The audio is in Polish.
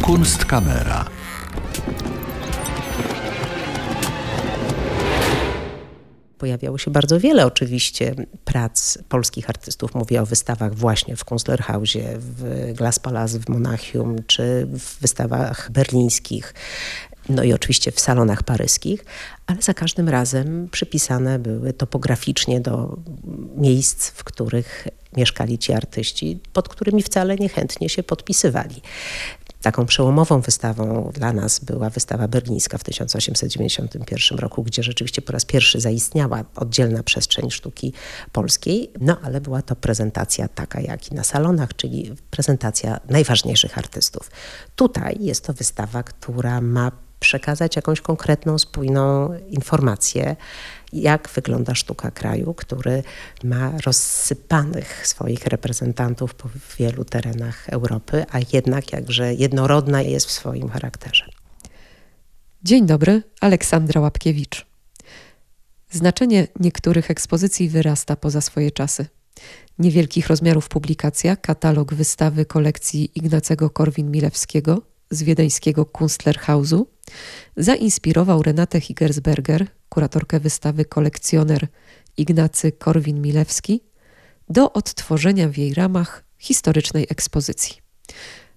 Kunstkamera. Pojawiało się bardzo wiele oczywiście prac polskich artystów. Mówię o wystawach właśnie w Kunstlerhausie, w Glaspalast w Monachium, czy w wystawach berlińskich, no i oczywiście w salonach paryskich, ale za każdym razem przypisane były topograficznie do miejsc, w których mieszkali ci artyści, pod którymi wcale niechętnie się podpisywali. Taką przełomową wystawą dla nas była wystawa berlińska w 1891 roku, gdzie rzeczywiście po raz pierwszy zaistniała oddzielna przestrzeń sztuki polskiej, no ale była to prezentacja taka jak i na salonach, czyli prezentacja najważniejszych artystów. Tutaj jest to wystawa, która ma przekazać jakąś konkretną, spójną informację, jak wygląda sztuka kraju, który ma rozsypanych swoich reprezentantów po wielu terenach Europy, a jednak jakże jednorodna jest w swoim charakterze. Dzień dobry, Aleksandra Łapkiewicz. Znaczenie niektórych ekspozycji wyrasta poza swoje czasy. Niewielkich rozmiarów publikacja, katalog wystawy kolekcji Ignacego Korwin-Milewskiego z wiedeńskiego Kunstlerhausu zainspirował Renatę Higgersberger, kuratorkę wystawy Kolekcjoner Ignacy Korwin-Milewski, do odtworzenia w jej ramach historycznej ekspozycji.